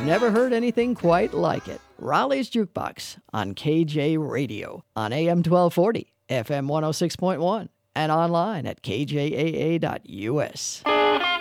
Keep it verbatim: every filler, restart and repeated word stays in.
never heard anything quite like it. Raleigh's Jukebox on K J Radio on A M twelve forty, F M one oh six point one, and online at k j a a dot u s.